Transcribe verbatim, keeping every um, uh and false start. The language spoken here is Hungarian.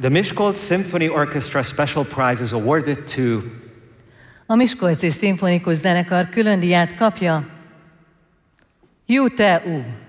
The Miskolc Symphony Orchestra Special Prize is awarded to A Miskolci Szimfonikus Zenekar külön díját kapja Jú Te U.